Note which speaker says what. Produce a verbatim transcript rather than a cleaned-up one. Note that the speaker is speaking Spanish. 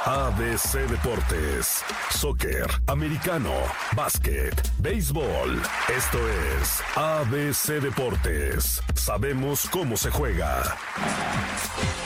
Speaker 1: A B C Deportes, soccer, americano, básquet, béisbol. Esto es A B C Deportes. Sabemos cómo se juega.